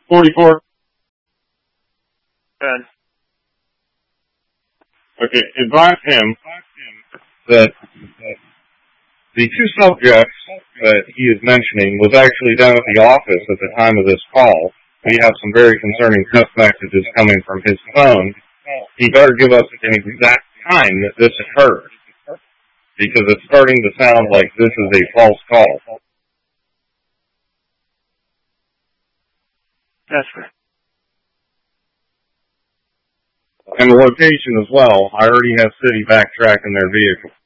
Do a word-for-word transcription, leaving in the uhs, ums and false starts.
forty-four. Good. Okay, advise him that the two subjects that he is mentioning was actually down at the office at the time of this call. We have some very concerning text messages coming from his phone. He better give us an exact time that this occurred, because it's starting to sound like this is a false call. That's right. And the location as well. I already have City backtracking their vehicle.